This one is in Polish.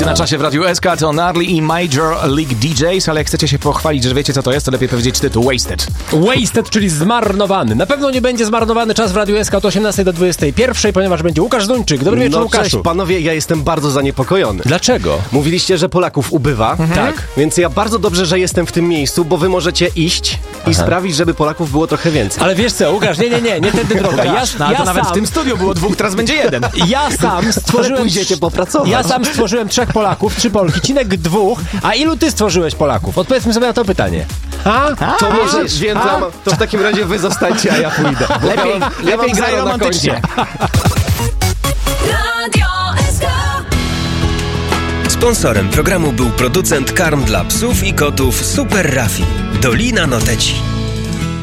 Hity na czasie w Radiu SK to Gnarly i Major League DJs, ale jak chcecie się pochwalić, że wiecie co to jest, to lepiej powiedzieć tytuł Wasted. Wasted, czyli zmarnowany. Na pewno nie będzie zmarnowany czas w Radiu SK od 18 do 21, ponieważ będzie Łukasz Duńczyk. Dobry wieczór, Łukaszu. Cześć panowie, ja jestem bardzo zaniepokojony. Dlaczego? Mówiliście, że Polaków ubywa. Tak. Więc ja bardzo dobrze, że jestem w tym miejscu, bo wy możecie iść i sprawić, żeby Polaków było trochę więcej. Ale wiesz co, Łukasz, nie tędy droga. Ale to nawet w tym studiu było 2, teraz będzie 1. Ja sam stworzyłem... Pójdziecie popracować. Ja sam stworzyłem 3 Polaków, 3 Polki, Cinek 2, a ilu ty stworzyłeś Polaków? Odpowiedzmy sobie na to pytanie. To może, więc to w takim razie wy zostańcie, a ja pójdę. Lepiej graj romantycznie. Sponsorem programu był producent karm dla psów i kotów Super Raffi. Dolina Noteci.